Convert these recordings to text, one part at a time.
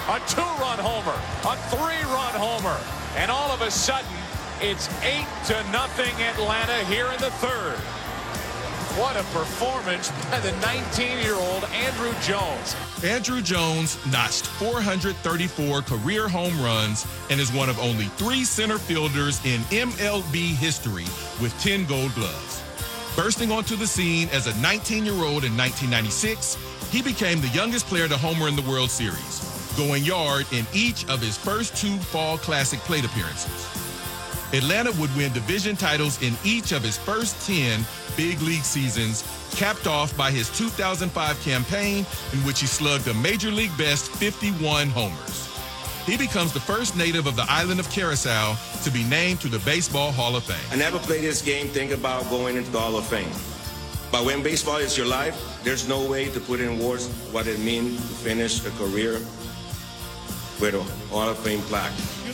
a 2-run homer, a 3-run homer, and all of a sudden, it's 8-0 Atlanta here in the third. What a performance by the 19-year-old Andruw Jones. Andruw Jones notched 434 career home runs and is one of only 3 center fielders in MLB history with 10 Gold Gloves. Bursting onto the scene as a 19-year-old in 1996, he became the youngest player to homer in the World Series, going yard in each of his first 2 Fall Classic plate appearances. Atlanta would win division titles in each of his first 10 big league seasons, capped off by his 2005 campaign in which he slugged a major league best 51 homers. He becomes the first native of the island of Curacao to be named to the Baseball Hall of Fame. I never played this game thinking about going into the Hall of Fame. But when baseball is your life, there's no way to put in words what it means to finish a career with a Hall of Fame plaque.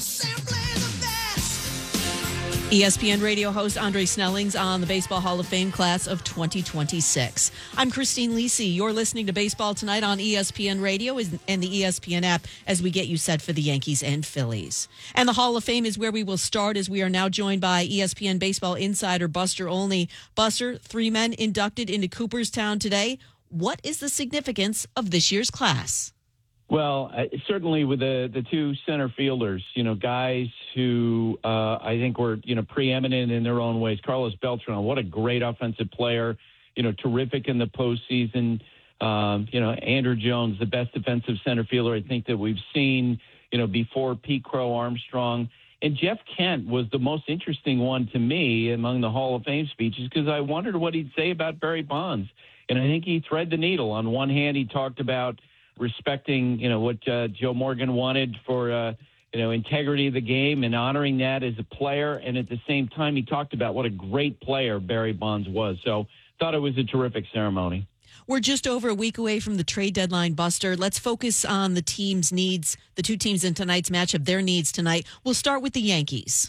ESPN radio host Andre Snelling's on the Baseball Hall of Fame class of 2026. I'm Christine Lisi. You're listening to Baseball Tonight on ESPN Radio and the ESPN app as we get you set for the Yankees and Phillies. And the Hall of Fame is where we will start as we are now joined by ESPN baseball insider Buster Olney. Buster, 3 men inducted into Cooperstown today. What is the significance of this year's class? Well, certainly with the 2 center fielders, guys who I think were, preeminent in their own ways. Carlos Beltran, what a great offensive player, terrific in the postseason. Andruw Jones, the best defensive center fielder I think that we've seen, before Pete Crow Armstrong. And Jeff Kent was the most interesting one to me among the Hall of Fame speeches because I wondered what he'd say about Barry Bonds. And I think he thread the needle. On one hand, he talked about respecting, what Joe Morgan wanted for, integrity of the game and honoring that as a player. And at the same time, he talked about what a great player Barry Bonds was. So thought it was a terrific ceremony. We're just over a week away from the trade deadline, Buster. Let's focus on the team's needs, the 2 teams in tonight's matchup, their needs tonight. We'll start with the Yankees.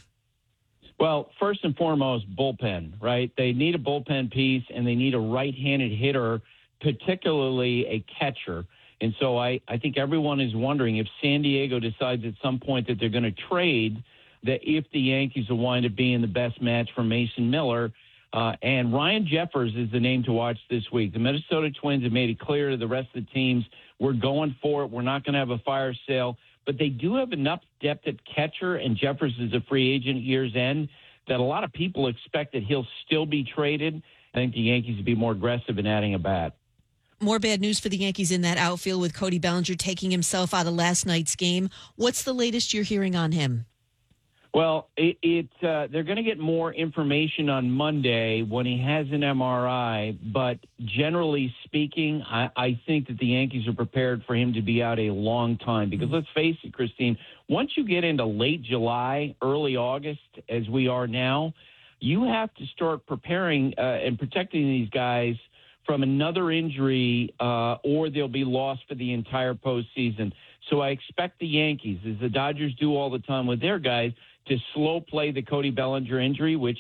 Well, first and foremost, bullpen, right? They need a bullpen piece, and they need a right-handed hitter, particularly a catcher. And so I think everyone is wondering if San Diego decides at some point that they're going to trade, that if the Yankees will wind up being the best match for Mason Miller. And Ryan Jeffers is the name to watch this week. The Minnesota Twins have made it clear to the rest of the teams, we're going for it. We're not going to have a fire sale. But they do have enough depth at catcher, and Jeffers is a free agent at year's end, that a lot of people expect that he'll still be traded. I think the Yankees would be more aggressive in adding a bat. More bad news for the Yankees in that outfield with Cody Bellinger taking himself out of last night's game. What's the latest you're hearing on him? Well, they're going to get more information on Monday when he has an MRI. But generally speaking, I think that the Yankees are prepared for him to be out a long time. Because let's face it, Christine, once you get into late July, early August, as we are now, you have to start preparing and protecting these guys from another injury, or they'll be lost for the entire postseason. So I expect the Yankees, as the Dodgers do all the time with their guys, to slow play the Cody Bellinger injury, which,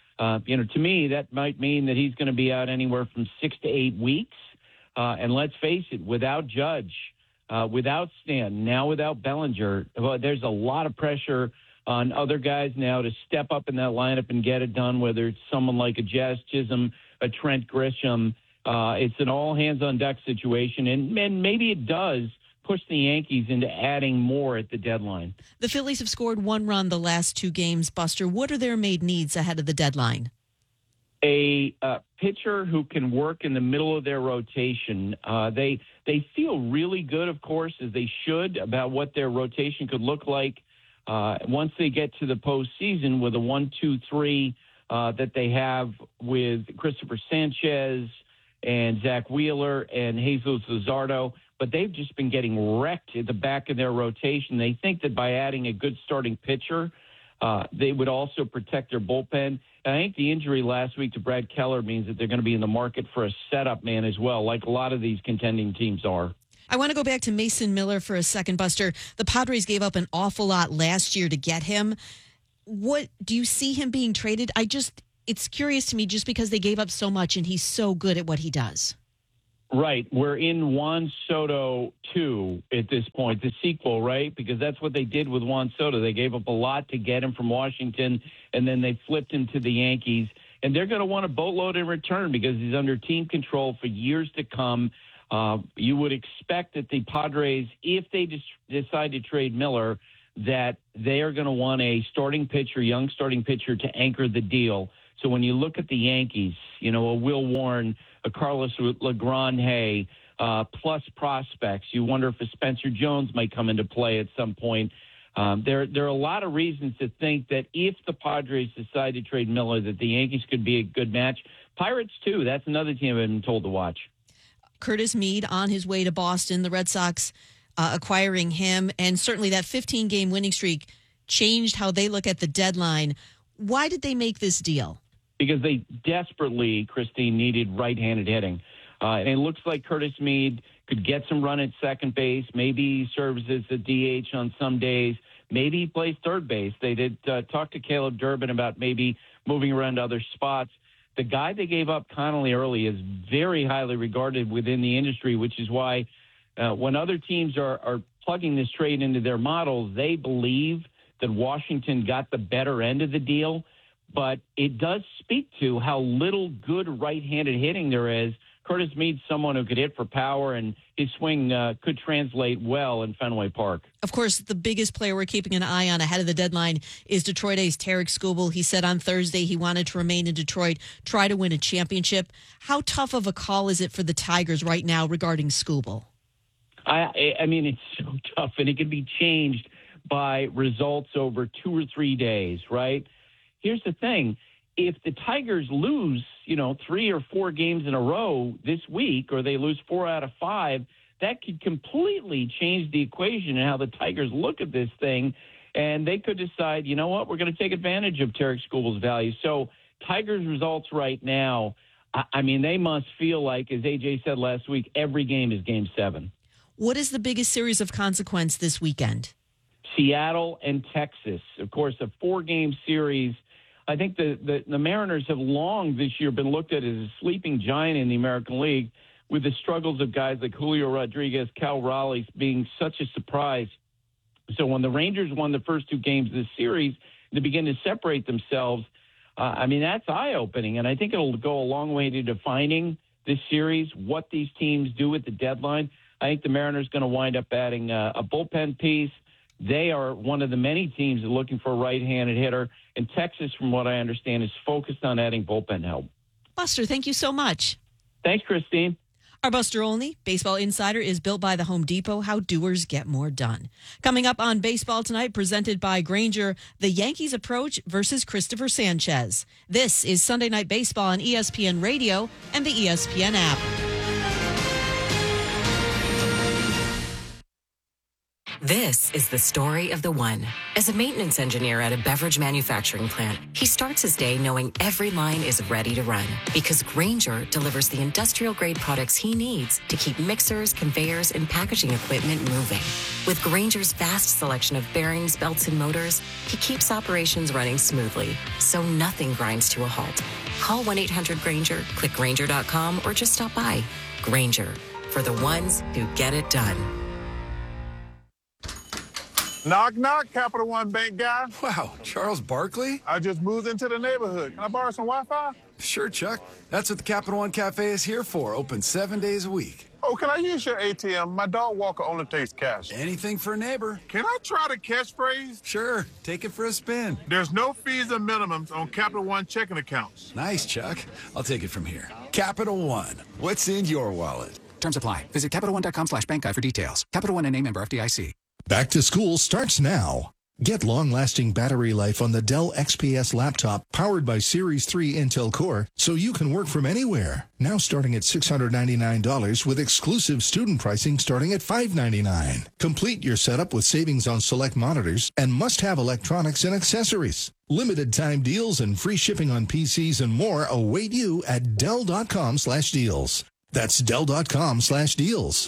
to me, that might mean that he's going to be out anywhere from 6 to 8 weeks. And let's face it, without Judge, without Stanton, now without Bellinger, there's a lot of pressure on other guys now to step up in that lineup and get it done, whether it's someone like a Jazz Chisholm, a Trent Grisham. It's an all-hands-on-deck situation, and maybe it does push the Yankees into adding more at the deadline. The Phillies have scored 1 run the last 2 games. Buster, what are their main needs ahead of the deadline? A pitcher who can work in the middle of their rotation. They feel really good, of course, as they should, about what their rotation could look like once they get to the postseason with a 1-2-3 that they have with Christopher Sanchez and Zach Wheeler and Jesus Luzardo. But they've just been getting wrecked at the back of their rotation. They think that by adding a good starting pitcher, they would also protect their bullpen. And I think the injury last week to Brad Keller means that they're going to be in the market for a setup man as well, like a lot of these contending teams are. I want to go back to Mason Miller for a second, Buster. The Padres gave up an awful lot last year to get him. What do you see him being traded? It's curious to me just because they gave up so much and he's so good at what he does. Right. We're in Juan Soto 2 at this point, the sequel, right? Because that's what they did with Juan Soto. They gave up a lot to get him from Washington, and then they flipped him to the Yankees. And they're going to want a boatload in return because he's under team control for years to come. You would expect that the Padres, if they decide to trade Miller, that they are going to want a young starting pitcher to anchor the deal. So when you look at the Yankees, a Will Warren, a Carlos Legrand, plus prospects, you wonder if a Spencer Jones might come into play at some point. There are a lot of reasons to think that if the Padres decide to trade Miller, that the Yankees could be a good match. Pirates, too. That's another team I've been told to watch. Curtis Mead on his way to Boston, the Red Sox acquiring him, and certainly that 15-game winning streak changed how they look at the deadline. Why did they make this deal? Because they desperately, Christine, needed right-handed hitting. And it looks like Curtis Mead could get some run at second base. Maybe he serves as a DH on some days. Maybe he plays third base. They did talk to Caleb Durbin about maybe moving around to other spots. The guy they gave up, Connolly, early is very highly regarded within the industry, which is why when other teams are plugging this trade into their models, they believe that Washington got the better end of the deal. But it does speak to how little good right-handed hitting there is. Curtis Mead's someone who could hit for power, and his swing could translate well in Fenway Park. Of course, the biggest player we're keeping an eye on ahead of the deadline is Detroit A's Tarik Skubal. He said on Thursday he wanted to remain in Detroit, try to win a championship. How tough of a call is it for the Tigers right now regarding Skubal? I mean, it's so tough, and it can be changed by results over 2 or 3 days, right? Here's the thing. If the Tigers lose, 3 or 4 games in a row this week, or they lose 4 out of 5, that could completely change the equation and how the Tigers look at this thing. And they could decide, you know what, we're going to take advantage of Tarik Skubal's value. So Tigers results right now, I mean, they must feel like, as AJ said last week, every game is Game 7. What is the biggest series of consequence this weekend? Seattle and Texas. Of course, a 4-game series. I think the Mariners have long this year been looked at as a sleeping giant in the American League, with the struggles of guys like Julio Rodriguez, Cal Raleigh being such a surprise. So when the Rangers won the first 2 games of this series, they begin to separate themselves. That's eye-opening, and I think it'll go a long way to defining this series, what these teams do at the deadline. I think the Mariners going to wind up adding a bullpen piece. They are one of the many teams that are looking for a right-handed hitter. And Texas, from what I understand, is focused on adding bullpen help. Buster, thank you so much. Thanks, Christine. Our Buster Olney Baseball Insider is built by the Home Depot, how doers get more done. Coming up on Baseball Tonight, presented by Grainger, the Yankees approach versus Christopher Sanchez. This is Sunday Night Baseball on ESPN Radio and the ESPN app. This is the story of the one. As a maintenance engineer at a beverage manufacturing plant, he starts his day knowing every line is ready to run because Grainger delivers the industrial-grade products he needs to keep mixers, conveyors, and packaging equipment moving. With Grainger's vast selection of bearings, belts, and motors, he keeps operations running smoothly, so nothing grinds to a halt. Call 1-800-GRAINGER, click Grainger.com, or just stop by. Grainger, for the ones who get it done. Knock, knock, Capital One Bank guy. Wow, Charles Barkley? I just moved into the neighborhood. Can I borrow some Wi-Fi? Sure, Chuck. That's what the Capital One Cafe is here for. Open 7 days a week. Oh, can I use your ATM? My dog walker only takes cash. Anything for a neighbor. Can I try the catchphrase? Sure, take it for a spin. There's no fees or minimums on Capital One checking accounts. Nice, Chuck. I'll take it from here. Capital One. What's in your wallet? Terms apply. Visit CapitalOne.com/bankguide for details. Capital One, N.A. member FDIC. Back to school starts now. Get long-lasting battery life on the Dell XPS laptop powered by Series 3 Intel Core so you can work from anywhere. Now starting at $699 with exclusive student pricing starting at $599. Complete your setup with savings on select monitors and must-have electronics and accessories. Limited time deals and free shipping on PCs and more await you at Dell.com/deals. That's Dell.com/deals.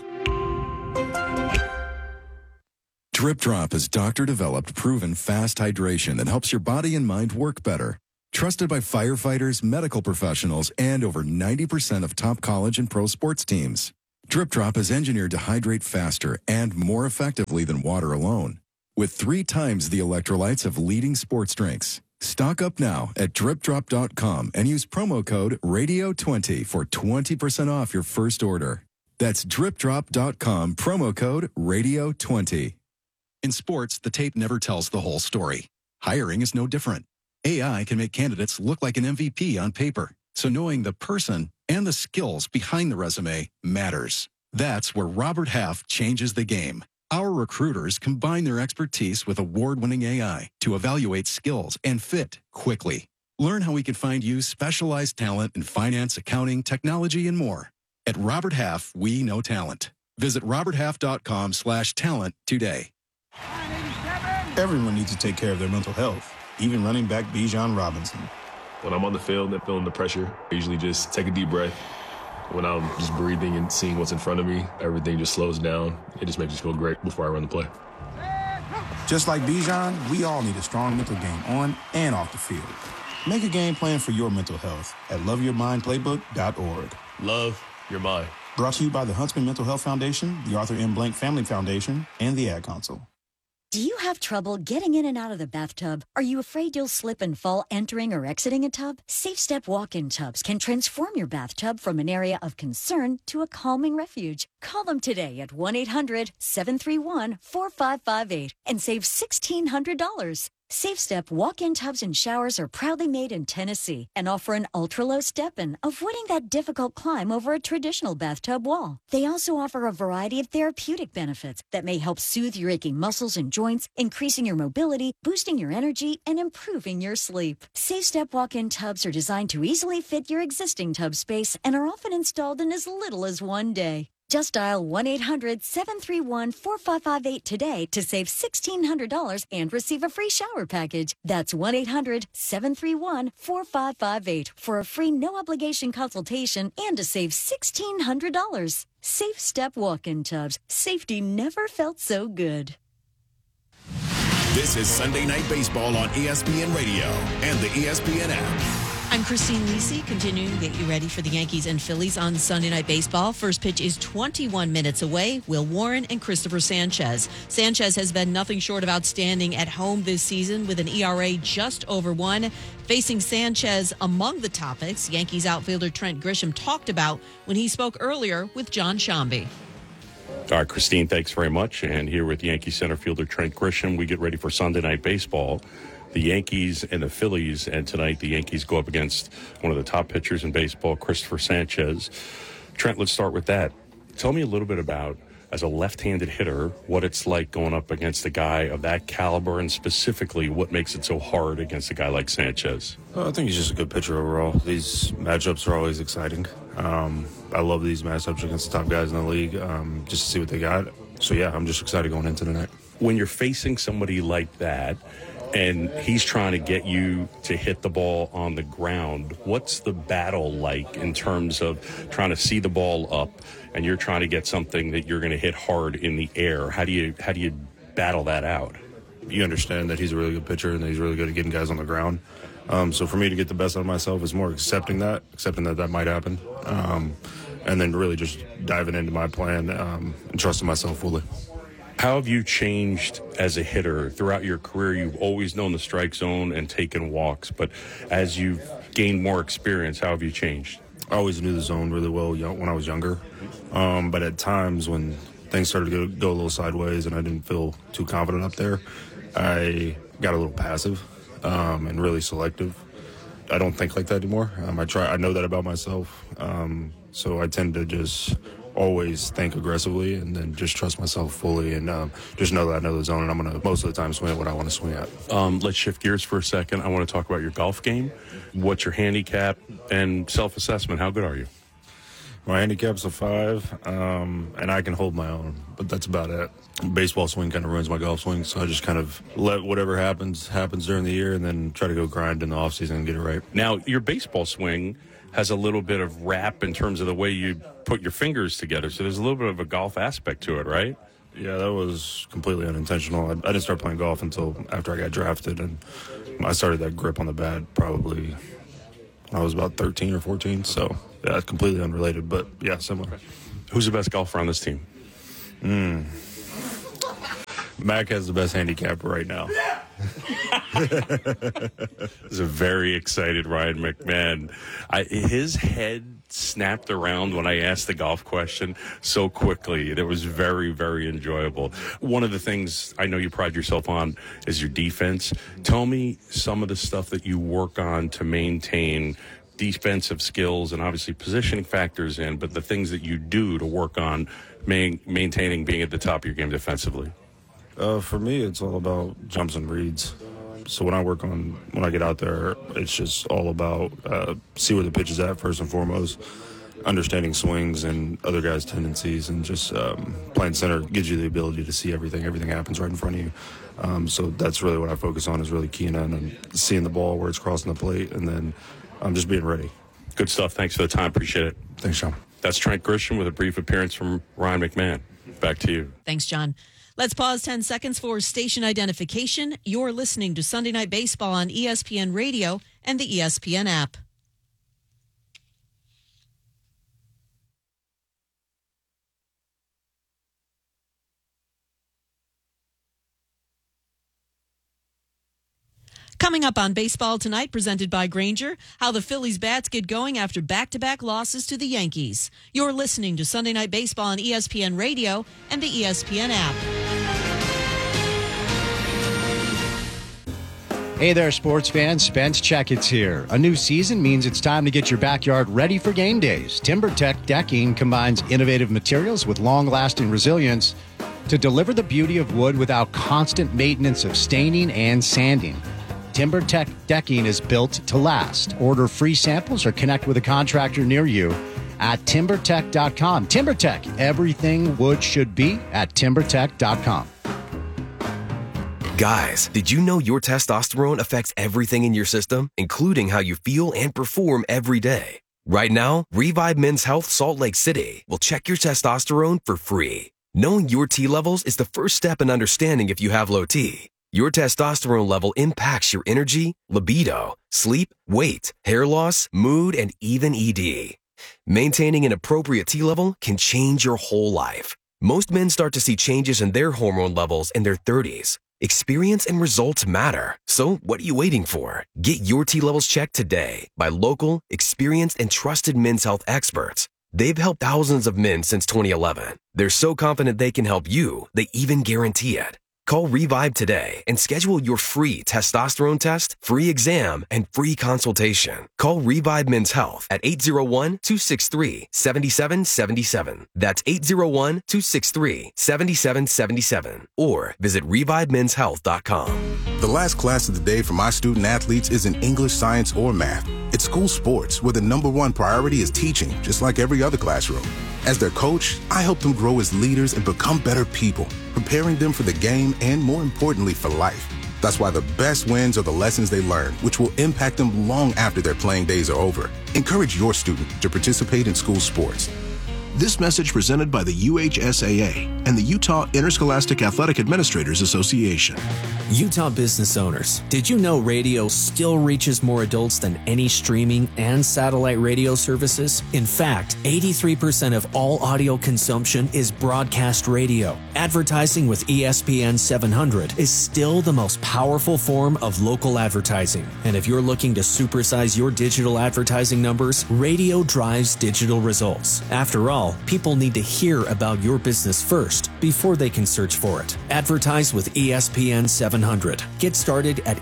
Drip Drop is doctor-developed, proven fast hydration that helps your body and mind work better. Trusted by firefighters, medical professionals, and over 90% of top college and pro sports teams. Drip Drop is engineered to hydrate faster and more effectively than water alone, with 3 times the electrolytes of leading sports drinks. Stock up now at dripdrop.com and use promo code RADIO20 for 20% off your first order. That's dripdrop.com, promo code RADIO20. In sports, the tape never tells the whole story. Hiring is no different. AI can make candidates look like an MVP on paper, so knowing the person and the skills behind the resume matters. That's where Robert Half changes the game. Our recruiters combine their expertise with award-winning AI to evaluate skills and fit quickly. Learn how we can find you specialized talent in finance, accounting, technology, and more. At Robert Half, we know talent. Visit roberthalf.com/talent today. Everyone needs to take care of their mental health, even running back Bijan Robinson. When I'm on the field and feeling the pressure, I usually just take a deep breath. When I'm just breathing and seeing what's in front of me, everything just slows down. It just makes me feel great before I run the play. Just like Bijan, we all need a strong mental game on and off the field. Make a game plan for your mental health at loveyourmindplaybook.org. Love your mind. Brought to you by the Huntsman Mental Health Foundation, the Arthur M. Blank Family Foundation, and the Ad Council. Do you have trouble getting in and out of the bathtub? Are you afraid you'll slip and fall entering or exiting a tub? Safe Step walk-in tubs can transform your bathtub from an area of concern to a calming refuge. Call them today at 1-800-731-4558 and save $1,600. Safe Step walk-in tubs and showers are proudly made in Tennessee and offer an ultra-low step-in, avoiding that difficult climb over a traditional bathtub wall. They also offer a variety of therapeutic benefits that may help soothe your aching muscles and joints, increasing your mobility, boosting your energy, and improving your sleep. Safe Step walk-in tubs are designed to easily fit your existing tub space and are often installed in as little as 1 day. Just dial 1-800-731-4558 today to save $1,600 and receive a free shower package. That's 1-800-731-4558 for a free no-obligation consultation and to save $1,600. Safe Step walk-in tubs. Safety never felt so good. This is Sunday Night Baseball on ESPN Radio and the ESPN app. I'm Christine Lisi, continuing to get you ready for the Yankees and Phillies on Sunday Night Baseball. First pitch is 21 minutes away. Will Warren and Christopher Sanchez. Sanchez has been nothing short of outstanding at home this season with an ERA just over 1. Facing Sanchez among the topics Yankees outfielder Trent Grisham talked about when he spoke earlier with John Shambi. All right, Christine, thanks very much. And here with Yankee center fielder Trent Grisham, we get ready for Sunday Night Baseball. The Yankees and the Phillies, and tonight the Yankees go up against one of the top pitchers in baseball, Christopher Sanchez. Trent, let's start with that. Tell me a little bit about, as a left-handed hitter, what it's like going up against a guy of that caliber, and specifically what makes it so hard against a guy like Sanchez. I think he's just a good pitcher overall. These matchups are always exciting. I love these matchups against the top guys in the league, just to see what they got. So, yeah, I'm just excited going into tonight. When you're facing somebody like that, and he's trying to get you to hit the ball on the ground, what's the battle like in terms of trying to see the ball up and you're trying to get something that you're going to hit hard in the air? How do you battle that out? You understand that he's a really good pitcher and that he's really good at getting guys on the ground. So for me to get the best out of myself is more accepting that might happen, and then really just diving into my plan and trusting myself fully. How have you changed as a hitter throughout your career? You've always known the strike zone and taken walks, but as you've gained more experience, how have you changed? I always knew the zone really well when I was younger, but at times when things started to go a little sideways and I didn't feel too confident up there, I got a little passive and really selective. I don't think like that anymore. I know that about myself, so I tend to just always think aggressively and then just trust myself fully and just know that I know the zone and I'm going to most of the time swing at what I want to swing at. Let's shift gears for a second. I want to talk about your golf game. What's your handicap and self-assessment? How good are you? My handicap's a 5, and I can hold my own, but that's about it. Baseball swing kind of ruins my golf swing, so I just kind of let whatever happens during the year and then try to go grind in the offseason and get it right. Now, your baseball swing has a little bit of rap in terms of the way you put your fingers together, so there's a little bit of a golf aspect to it, right? Yeah, that was completely unintentional. I didn't start playing golf until after I got drafted, and I started that grip on the bat probably when I was about 13 or 14. So, yeah, it's completely unrelated, but, yeah, similar. Who's the best golfer on this team? Mac has the best handicap right now. This is a very excited Ryan McMahon. His head snapped around when I asked the golf question so quickly. It was very, very enjoyable. One of the things I know you pride yourself on is your defense. Tell me some of the stuff that you work on to maintain defensive skills and obviously positioning factors in, but the things that you do to work on maintaining being at the top of your game defensively. For me, it's all about jumps and reads. So when I get out there, it's just all about see where the pitch is at first and foremost, understanding swings and other guys' tendencies, and just playing center gives you the ability to see everything. Everything happens right in front of you. So that's really what I focus on, is really keying in and seeing the ball where it's crossing the plate, and then just being ready. Good stuff. Thanks for the time. Appreciate it. Thanks, John. That's Trent Grisham with a brief appearance from Ryan McMahon. Back to you. Thanks, John. Let's pause 10 seconds for station identification. You're listening to Sunday Night Baseball on ESPN Radio and the ESPN app. Coming up on Baseball Tonight, presented by Grainger, how the Phillies bats get going after back-to-back losses to the Yankees. You're listening to Sunday Night Baseball on ESPN Radio and the ESPN app. Hey there, sports fans. Spence Checketts here. A new season means it's time to get your backyard ready for game days. TimberTech Decking combines innovative materials with long-lasting resilience to deliver the beauty of wood without constant maintenance of staining and sanding. TimberTech Decking is built to last. Order free samples or connect with a contractor near you at TimberTech.com. TimberTech, everything wood should be at TimberTech.com. Guys, did you know your testosterone affects everything in your system, including how you feel and perform every day? Right now, Revive Men's Health Salt Lake City will check your testosterone for free. Knowing your T levels is the first step in understanding if you have low T. Your testosterone level impacts your energy, libido, sleep, weight, hair loss, mood, and even ED. Maintaining an appropriate T level can change your whole life. Most men start to see changes in their hormone levels in their 30s. Experience and results matter. So what are you waiting for? Get your T levels checked today by local, experienced, and trusted men's health experts. They've helped thousands of men since 2011. They're so confident they can help you, they even guarantee it. Call Revive today and schedule your free testosterone test, free exam, and free consultation. Call Revive Men's Health at 801-263-7777. That's 801-263-7777. Or visit ReviveMen'sHealth.com. The last class of the day for my student athletes isn't English, science, or math. It's school sports, where the number one priority is teaching, just like every other classroom. As their coach, I help them grow as leaders and become better people, preparing them for the game and, more importantly, for life. That's why the best wins are the lessons they learn, which will impact them long after their playing days are over. Encourage your student to participate in school sports. This message presented by the UHSAA and the Utah Interscholastic Athletic Administrators Association. Utah business owners, did you know radio still reaches more adults than any streaming and satellite radio services? In fact, 83% of all audio consumption is broadcast radio. Advertising with ESPN 700 is still the most powerful form of local advertising. And if you're looking to supersize your digital advertising numbers, radio drives digital results. After all, people need to hear about your business first before they can search for it. Advertise with ESPN 700. Get started at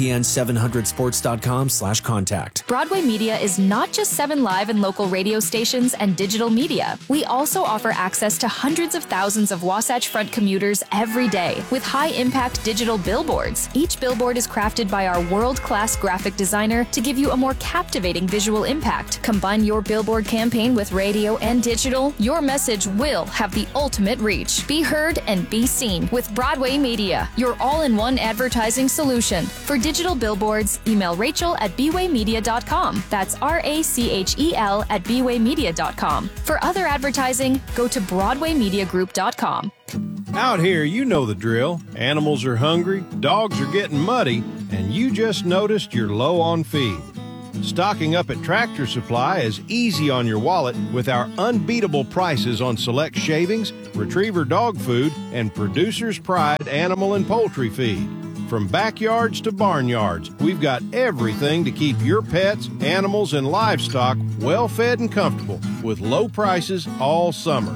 ESPN700sports.com/contact. Broadway Media is not just 7 live and local radio stations and digital media. We also offer access to hundreds of thousands of Wasatch Front commuters every day with high-impact digital billboards. Each billboard is crafted by our world-class graphic designer to give you a more captivating visual impact. Combine your billboard campaign with radio and digital, your message will have the ultimate reach. Be heard and be seen with Broadway Media, your all-in-one advertising solution. For digital billboards, email Rachel at bwaymedia.com. That's RACHEL at bwaymedia.com. For other advertising, go to BroadwayMediaGroup.com. Out here, you know the drill. Animals are hungry, dogs are getting muddy, and you just noticed you're low on feed. Stocking up at Tractor Supply is easy on your wallet with our unbeatable prices on select shavings, retriever dog food, and Producer's Pride animal and poultry feed. From backyards to barnyards, we've got everything to keep your pets, animals, and livestock well fed and comfortable with low prices all summer.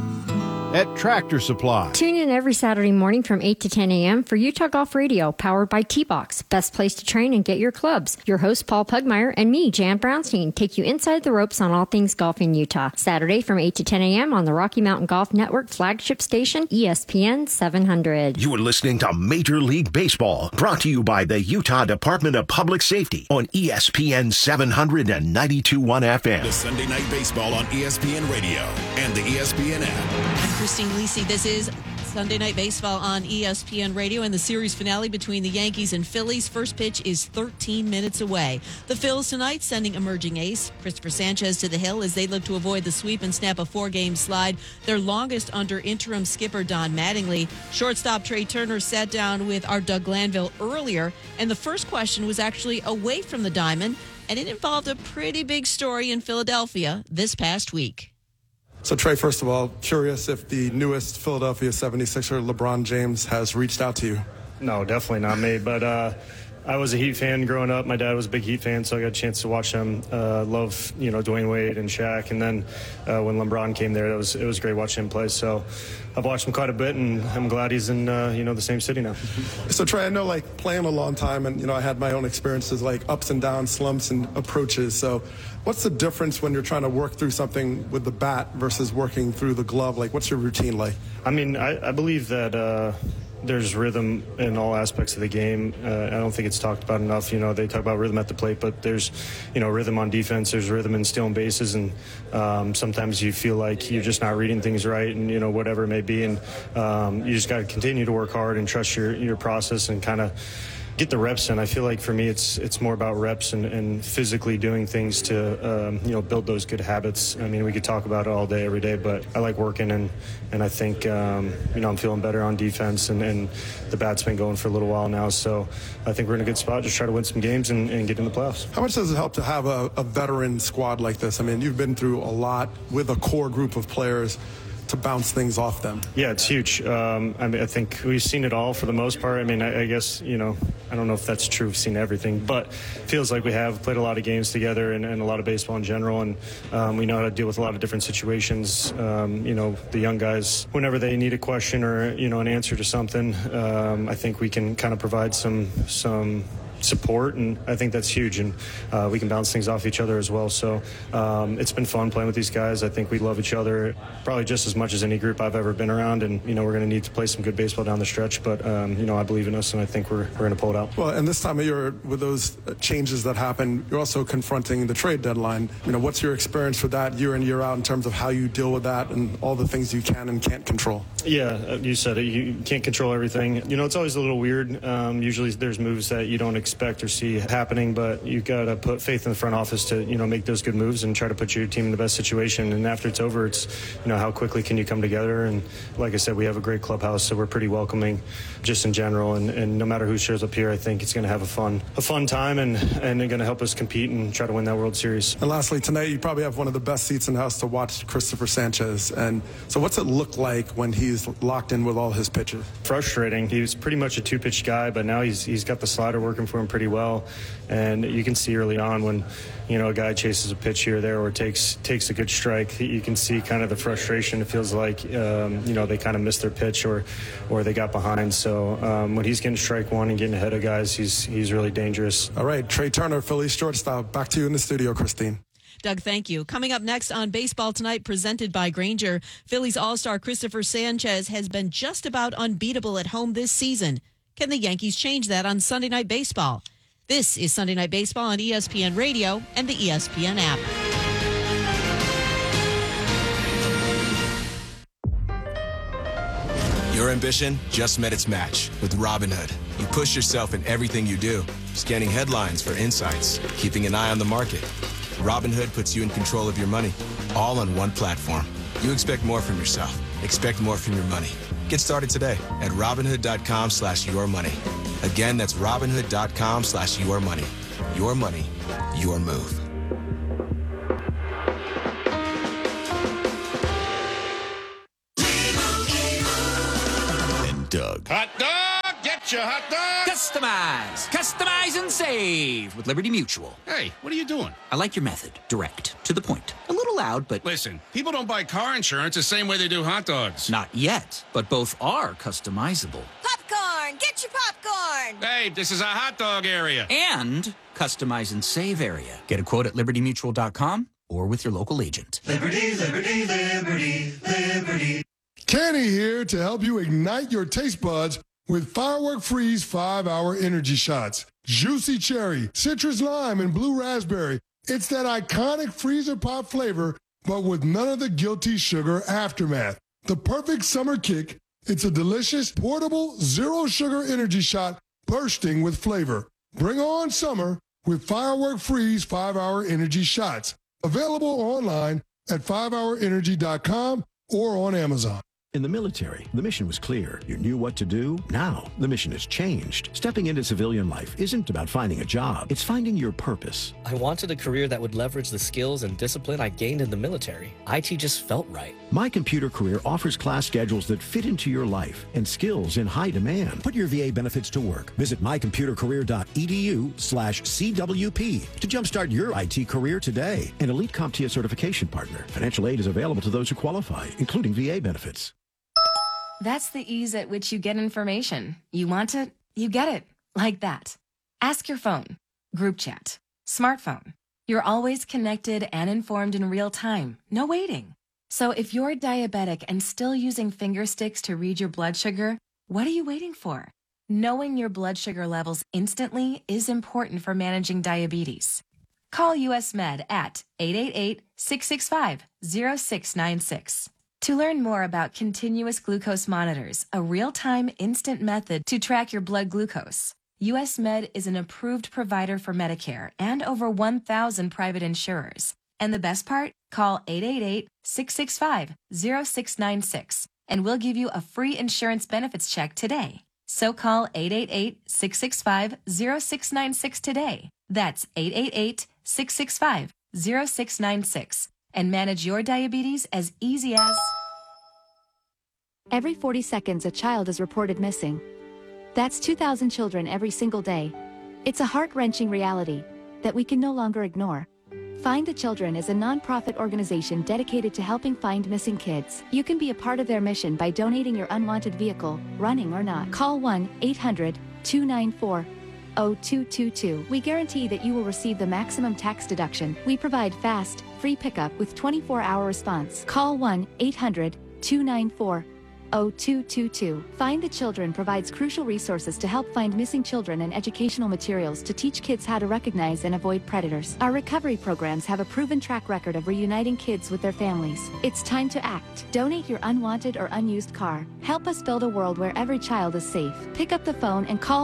At Tractor Supply. Tune in every Saturday morning from 8 to 10 a.m. for Utah Golf Radio, powered by T-Box. Best place to train and get your clubs. Your host, Paul Pugmire, and me, Jan Brownstein, take you inside the ropes on all things golf in Utah. Saturday from 8 to 10 a.m. on the Rocky Mountain Golf Network flagship station, ESPN 700. You are listening to Major League Baseball, brought to you by the Utah Department of Public Safety on ESPN 700 and 92.1 FM. The Sunday Night Baseball on ESPN Radio and the ESPN app. Christine Lisi. This is Sunday Night Baseball on ESPN Radio, and the series finale between the Yankees and Phillies. First pitch is 13 minutes away. The Phils tonight sending emerging ace Christopher Sanchez to the hill as they look to avoid the sweep and snap a 4-game slide, their longest under interim skipper Don Mattingly. Shortstop Trey Turner sat down with our Doug Glanville earlier, and the first question was actually away from the diamond, and it involved a pretty big story in Philadelphia this past week. So, Trey, first of all, curious if the newest Philadelphia 76er, LeBron James, has reached out to you. No, definitely not me. But I was a Heat fan growing up. My dad was a big Heat fan, so I got a chance to watch them. Love, Dwayne Wade and Shaq. And then when LeBron came there, it was great watching him play. So I've watched him quite a bit, and I'm glad he's in, the same city now. So, Trey, I know, playing a long time, and, I had my own experiences, ups and downs, slumps and approaches. So what's the difference when you're trying to work through something with the bat versus working through the glove? What's your routine like? I mean, I believe that there's rhythm in all aspects of the game. I don't think it's talked about enough. They talk about rhythm at the plate, but there's, rhythm on defense. There's rhythm in stealing bases, and sometimes you feel like you're just not reading things right, and whatever it may be, and you just got to continue to work hard and trust your process and kind of get the reps in. I feel like for me it's more about reps and physically doing things to build those good habits. I mean, we could talk about it all day, every day, but I like working, and I think I'm feeling better on defense, and the bat's been going for a little while now, so I think we're in a good spot. Just try to win some games and get in the playoffs. How much does it help to have a veteran squad like this? I mean, you've been through a lot with a core group of players to bounce things off them. Yeah, it's huge. I think we've seen it all for the most part. I mean, I guess, I don't know if that's true. We've seen everything, but it feels like we have played a lot of games together and a lot of baseball in general. And we know how to deal with a lot of different situations. The young guys, whenever they need a question or, an answer to something, I think we can kind of provide some support, and I think that's huge, and we can bounce things off each other as well. So it's been fun playing with these guys. I think we love each other probably just as much as any group I've ever been around, and we're going to need to play some good baseball down the stretch, but I believe in us, and I think we're going to pull it out. Well, and this time of year, with those changes that happen, you're also confronting the trade deadline. What's your experience with that year in, year out in terms of how you deal with that and all the things you can and can't control? Yeah, you said it. You can't control everything. It's always a little weird. Usually there's moves that you don't expect or see happening, but you've got to put faith in the front office to make those good moves and try to put your team in the best situation. And after it's over, it's how quickly can you come together. And like I said, we have a great clubhouse, so we're pretty welcoming just in general, and no matter who shows up here, I think it's going to have a fun time, and they're going to help us compete and try to win that World Series. And lastly, tonight you probably have one of the best seats in the house to watch Christopher Sanchez. And so what's it look like when he's locked in with all his pitches? Frustrating. He was pretty much a two-pitch guy, but now he's got the slider working for him pretty well, and you can see early on when a guy chases a pitch here or there or takes a good strike, you can see kind of the frustration. It feels like they kind of missed their pitch or they got behind. So when he's getting strike one and getting ahead of guys, he's really dangerous. All right, Trey Turner, Phillies shortstop. Back to you in the studio, Christine. Doug, thank you. Coming up next on Baseball Tonight, presented by Grainger, Phillies All-Star Christopher Sanchez has been just about unbeatable at home this season. Can the Yankees change that on Sunday Night Baseball? This is Sunday Night Baseball on ESPN Radio and the ESPN app. Your ambition just met its match with Robinhood. You push yourself in everything you do, scanning headlines for insights, keeping an eye on the market. Robinhood puts you in control of your money, all on one platform. You expect more from yourself. expect more from your money. Get started today at Robinhood.com/yourmoney. Again, that's Robinhood.com/yourmoney. Your money, your move. And Doug. Hot dog! Get your hot dog! Customize and save with Liberty Mutual. Hey, what are you doing? I like your method. Direct, to the point. A little loud, but... Listen, people don't buy car insurance the same way they do hot dogs. Not yet, but both are customizable. Popcorn! Get your popcorn! Hey, this is a hot dog area. And customize and save area. Get a quote at libertymutual.com or with your local agent. Liberty, liberty, liberty, liberty. Kenny here to help you ignite your taste buds with Firework Freeze 5-Hour Energy Shots. Juicy cherry, citrus lime, and blue raspberry. It's that iconic freezer pop flavor, but with none of the guilty sugar aftermath. The perfect summer kick. It's a delicious, portable, zero-sugar energy shot bursting with flavor. Bring on summer with Firework Freeze 5-Hour Energy Shots. Available online at 5hourenergy.com or on Amazon. In the military, the mission was clear. You knew what to do. Now, the mission has changed. Stepping into civilian life isn't about finding a job. It's finding your purpose. I wanted a career that would leverage the skills and discipline I gained in the military. IT just felt right. My Computer Career offers class schedules that fit into your life and skills in high demand. Put your VA benefits to work. Visit mycomputercareer.edu/CWP to jumpstart your IT career today. An elite CompTIA certification partner. Financial aid is available to those who qualify, including VA benefits. That's the ease at which you get information. You want it, you get it. Like that. Ask your phone. Group chat. Smartphone. You're always connected and informed in real time. No waiting. So if you're diabetic and still using finger sticks to read your blood sugar, what are you waiting for? Knowing your blood sugar levels instantly is important for managing diabetes. Call US Med at 888-665-0696. To learn more about continuous glucose monitors, a real-time instant method to track your blood glucose, US Med is an approved provider for Medicare and over 1,000 private insurers. And the best part? Call 888-665-0696 and we'll give you a free insurance benefits check today. So call 888-665-0696 today. That's 888-665-0696. And manage your diabetes as easy as... Every 40 seconds, a child is reported missing. That's 2,000 children every single day. It's a heart-wrenching reality that we can no longer ignore. Find the Children is a non-profit organization dedicated to helping find missing kids. You can be a part of their mission by donating your unwanted vehicle, running or not. Call 1-800-294-0222. We guarantee that you will receive the maximum tax deduction. We provide fast, free pickup with 24-hour response. Call 1-800-294-0222. Find the Children provides crucial resources to help find missing children and educational materials to teach kids how to recognize and avoid predators. Our recovery programs have a proven track record of reuniting kids with their families. It's time to act. Donate your unwanted or unused car. Help us build a world where every child is safe. Pick up the phone and call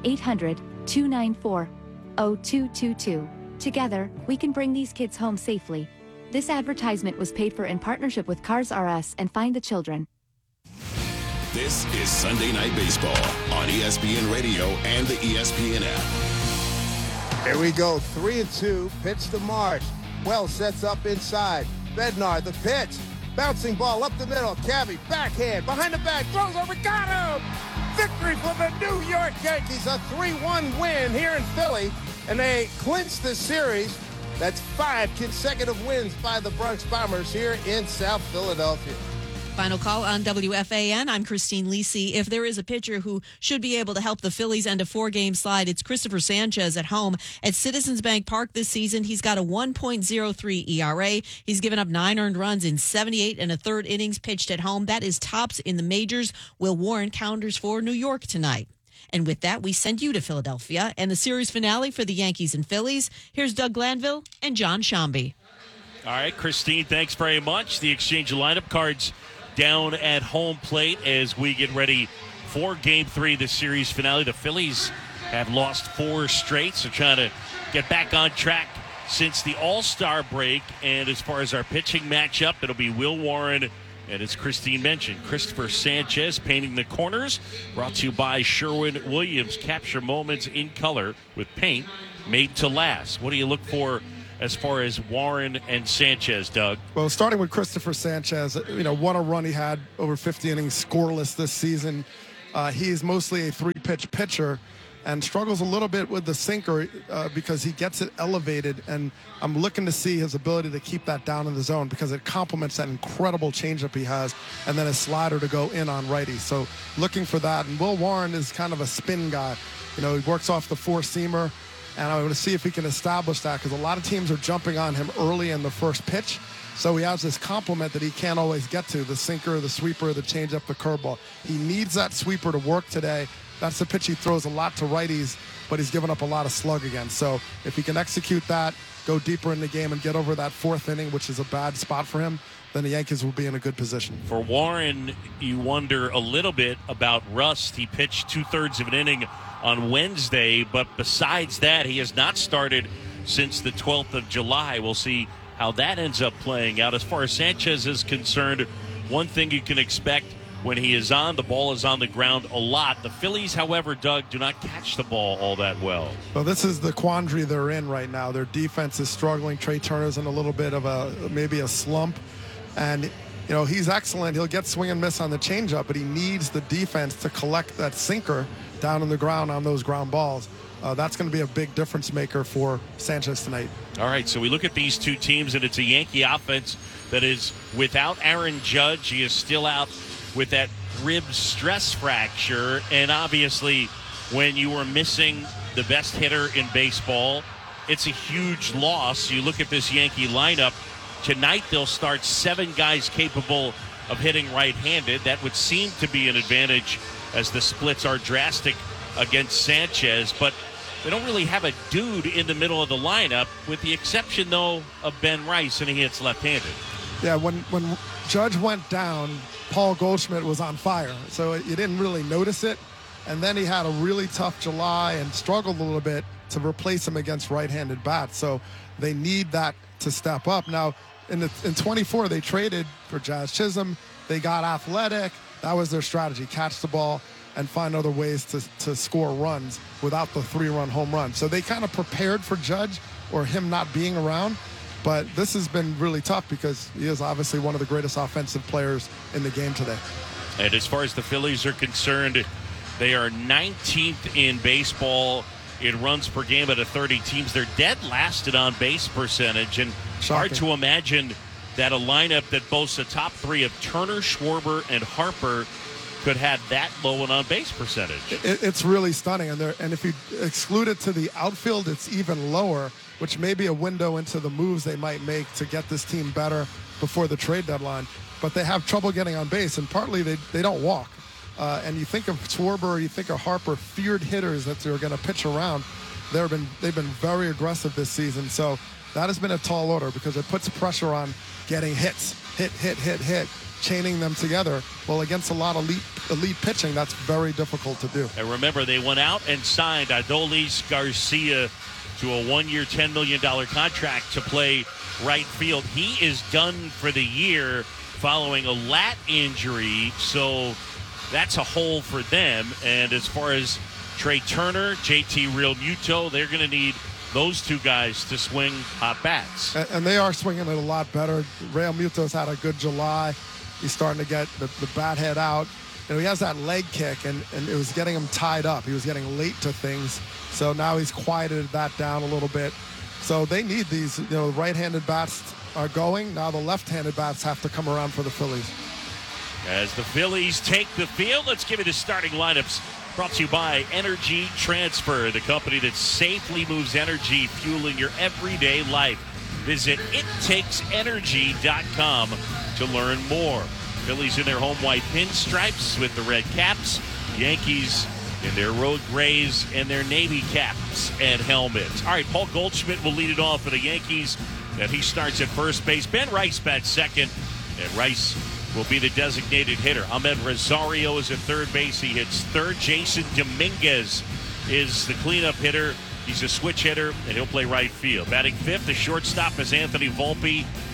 1-800-294-0222. Together, we can bring these kids home safely. This advertisement was paid for in partnership with Cars R Us and Find the Children. This is Sunday Night Baseball on ESPN Radio and the ESPN app. Here we go, 3-2, pitch to Marsh. Wells sets up inside. Bednar, the pitch. Bouncing ball up the middle. Cabby, backhand, behind the back, throws over, got him! Victory for the New York Yankees, a 3-1 win here in Philly. And they clinch the series. That's 5 consecutive wins by the Bronx Bombers here in South Philadelphia. Final call on WFAN. I'm Christine Lisi. If there is a pitcher who should be able to help the Phillies end a 4-game slide, it's Christopher Sanchez at home at Citizens Bank Park this season. He's got a 1.03 ERA. He's given up 9 earned runs in 78 1/3 innings pitched at home. That is tops in the majors. Will Warren counters for New York tonight. And with that, we send you to Philadelphia and the series finale for the Yankees and Phillies. Here's Doug Glanville and John Shambi. All right, Christine, thanks very much. The exchange of lineup cards down at home plate as we get ready for Game 3 of the series finale. The Phillies have lost 4 straight, so trying to get back on track since the All-Star break. And as far as our pitching matchup, it'll be Will Warren And as Christine mentioned, Christopher Sanchez painting the corners. Brought to you by Sherwin-Williams. Capture moments in color with paint made to last. What do you look for as far as Warren and Sanchez, Doug? Well, starting with Christopher Sanchez, what a run he had, over 50 innings, scoreless this season. He's mostly a three-pitch pitcher and struggles a little bit with the sinker because he gets it elevated, and I'm looking to see his ability to keep that down in the zone because it complements that incredible changeup he has, and then a slider to go in on righty. So looking for that. And Will Warren is kind of a spin guy. He works off the four-seamer, and I want to see if he can establish that because a lot of teams are jumping on him early in the first pitch. So he has this complement that he can't always get to, the sinker, the sweeper, the changeup, the curveball. He needs that sweeper to work today. That's the pitch he throws a lot to righties, but he's given up a lot of slug again. So if he can execute that, go deeper in the game, and get over that fourth inning, which is a bad spot for him, then the Yankees will be in a good position. For Warren, you wonder a little bit about rust. He pitched 2/3 of an inning on Wednesday, but besides that, he has not started since the 12th of July. We'll see how that ends up playing out. As far as Sanchez is concerned, one thing you can expect when he is on, the ball is on the ground a lot. The Phillies, however, Doug, do not catch the ball all that well. Well, this is the quandary they're in right now. Their defense is struggling. Trey Turner's in a little bit of maybe a slump. And, he's excellent. He'll get swing and miss on the changeup, but he needs the defense to collect that sinker down on the ground on those ground balls. That's going to be a big difference maker for Sanchez tonight. All right, so we look at these two teams, and it's a Yankee offense that is without Aaron Judge. He is still out with that rib stress fracture, and obviously when you are missing the best hitter in baseball, it's a huge loss. You look at this Yankee lineup. Tonight they'll start 7 guys capable of hitting right-handed. That would seem to be an advantage as the splits are drastic against Sanchez, but they don't really have a dude in the middle of the lineup, with the exception, though, of Ben Rice, and he hits left-handed. Yeah, when Judge went down, Paul Goldschmidt was on fire, so you didn't really notice it. And then he had a really tough July and struggled a little bit to replace him against right-handed bats. So they need that to step up. Now, in 24, they traded for Jazz Chisholm. They got athletic. That was their strategy, catch the ball and find other ways to score runs without the 3-run home run. So they kind of prepared for Judge or him not being around. But this has been really tough because he is obviously one of the greatest offensive players in the game today. And as far as the Phillies are concerned, they are 19th in baseball in runs per game out of 30 teams. They're dead last in on-base percentage. And hard to imagine that a lineup that boasts a top 3 of Turner, Schwarber, and Harper could have that low an on-base percentage. It's really stunning. And if you exclude it to the outfield, it's even lower, which may be a window into the moves they might make to get this team better before the trade deadline. But they have trouble getting on base, and partly they don't walk. And you think of Schwarber, you think of Harper, feared hitters that they're going to pitch around. They've been very aggressive this season. So that has been a tall order because it puts pressure on getting hits, hit, chaining them together. Well, against a lot of elite pitching, that's very difficult to do. And remember, they went out and signed Adolis Garcia to a 1-year, $10 million contract to play right field. He is done for the year following a lat injury, so that's a hole for them. And as far as Trey Turner, JT Realmuto, they're going to need those two guys to swing hot bats. And they are swinging it a lot better. Realmuto's had a good July. He's starting to get the bat head out. He has that leg kick, and it was getting him tied up. He was getting late to things. So now he's quieted that down a little bit. So they need these, right-handed bats are going. Now the left-handed bats have to come around for the Phillies. As the Phillies take the field, let's give you the starting lineups. Brought to you by Energy Transfer, the company that safely moves energy, fueling your everyday life. Visit ittakesenergy.com to learn more. Phillies in their home white pinstripes with the red caps. Yankees in their road grays and their navy caps and helmets. All right, Paul Goldschmidt will lead it off for the Yankees, and he starts at first base. Ben Rice bats second, and Rice will be the designated hitter. Ahmed Rosario is at third base. He hits third. Jason Dominguez is the cleanup hitter. He's a switch hitter, and he'll play right field. Batting fifth, the shortstop is Anthony Volpe.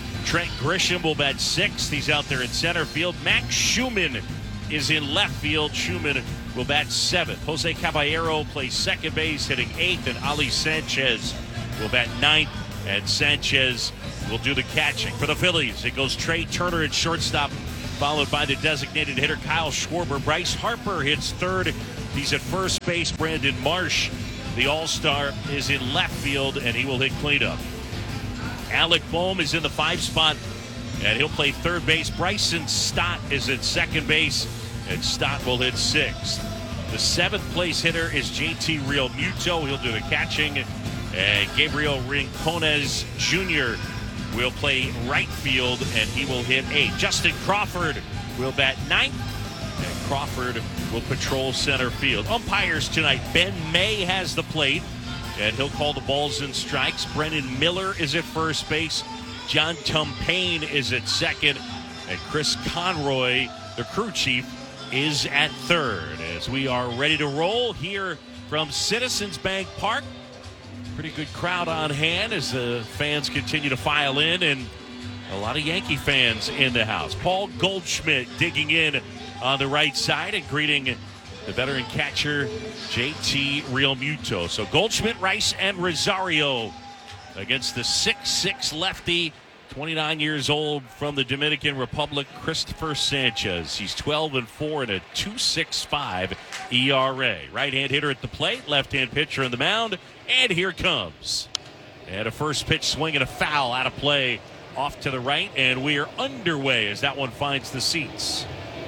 Trent Grisham will bat 6th. He's out there in center field. Max Schumann is in left field. Schumann will bat 7th. Jose Caballero plays second base, hitting 8th, and Ali Sanchez will bat 9th, and Sanchez will do the catching. For the Phillies, it goes Trey Turner at shortstop, followed by the designated hitter Kyle Schwarber. Bryce Harper hits 3rd. He's at first base. Brandon Marsh, the All-Star, is in left field, and he will hit cleanup. Alec Bohm is in the 5 spot, and he'll play third base. Bryson Stott is at second base, and Stott will hit 6th. The 7th place hitter is JT Realmuto. He'll do the catching. And Gabriel Rincones Jr. will play right field, and he will hit 8th. Justin Crawford will bat 9th, and Crawford will patrol center field. Umpires tonight, Ben May has the plate, and he'll call the balls and strikes. Brennan Miller is at first base. John Tumpane is at second, and Chris Conroy, the crew chief, is at third. As we are ready to roll here from Citizens Bank Park. Pretty good crowd on hand as the fans continue to file in, and a lot of Yankee fans in the house. Paul Goldschmidt digging in on the right side and greeting the veteran catcher, JT Realmuto. So Goldschmidt, Rice, and Rosario against the 6'6 lefty, 29 years old from the Dominican Republic, Christopher Sanchez. He's 12-4 and a 2.65 ERA. Right-hand hitter at the plate, left-hand pitcher on the mound, and here comes. And a first pitch swing and a foul out of play off to the right, and we are underway as that one finds the seats.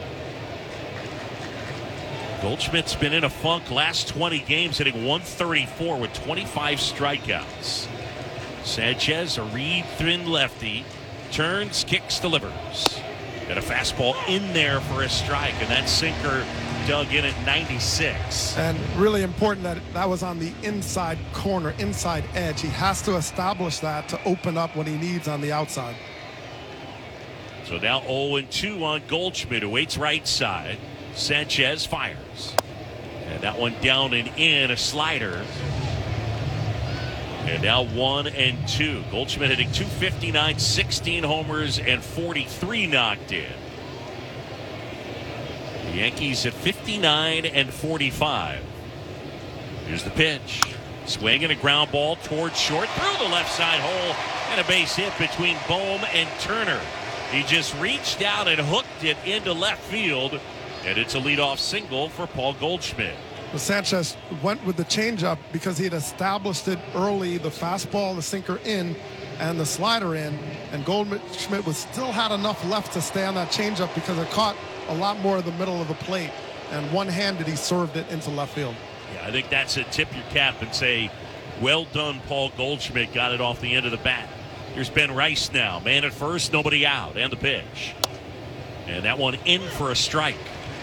Goldschmidt's been in a funk last 20 games, hitting 134 with 25 strikeouts. Sanchez, a read-thin lefty, turns, kicks, delivers. Got a fastball in there for a strike, and that sinker dug in at 96. And really important that was on the inside corner, inside edge. He has to establish that to open up what he needs on the outside. So now 0-2 on Goldschmidt, who waits right side. Sanchez fires. And that one down and in, a slider. And now 1-2. Goldschmidt hitting .259, 16 homers, and 43 knocked in. The Yankees at 59 and 45. Here's the pitch. Swing and a ground ball towards short, through the left side hole, and a base hit between Bohm and Turner. He just reached out and hooked it into left field. And it's a leadoff single for Paul Goldschmidt. Well, Sanchez went with the changeup because he had established it early, the fastball, the sinker in, and the slider in. And Goldschmidt still had enough left to stay on that changeup because it caught a lot more of the middle of the plate. And one-handed, he served it into left field. Yeah, I think that's a tip your cap and say, well done, Paul Goldschmidt. Got it off the end of the bat. Here's Ben Rice now. Man at first, nobody out. And the pitch. And that one in for a strike.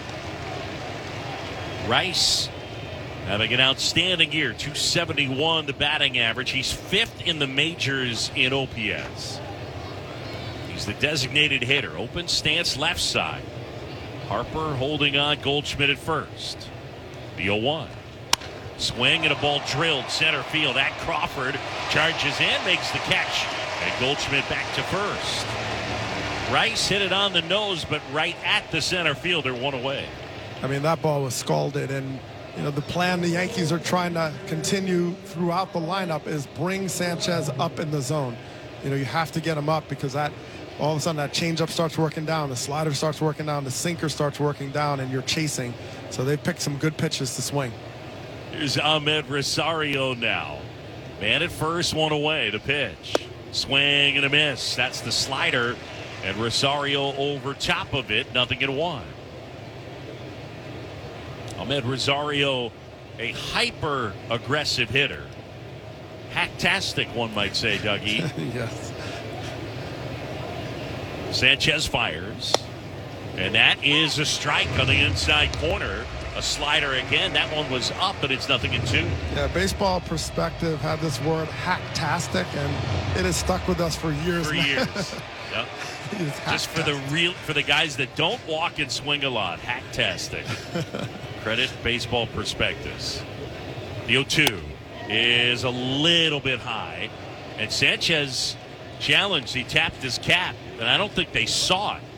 Rice having an outstanding year, .271 the batting average. He's 5th in the majors in OPS. He's the designated hitter. Open stance left side. Harper holding on, Goldschmidt at first. The 0-1. Swing and a ball drilled center field at Crawford. Charges in, makes the catch. And Goldschmidt back to first. Rice hit it on the nose, but right at the center fielder, one away. I mean, that ball was scalded, and the plan the Yankees are trying to continue throughout the lineup is bring Sanchez up in the zone. You have to get him up because that all of a sudden that changeup starts working down, the slider starts working down, the sinker starts working down, and you're chasing. So they picked some good pitches to swing. Here's Ahmed Rosario now. Man at first, one away. The pitch. Swing and a miss. That's the slider, and Rosario over top of it. 0-1. Ahmed Rosario, a hyper-aggressive hitter. Hacktastic, one might say, Dougie. Yes. Sanchez fires. And that is a strike on the inside corner. A slider again. That one was up, but it's 0-2. Yeah, Baseball Perspective had this word hacktastic, and it has stuck with us for years. For years. Yep. Just for the guys that don't walk and swing a lot. Hacktastic. Credit Baseball Perspectives. The 0-2 is a little bit high, and Sanchez challenged. He tapped his cap, and I don't think they saw it.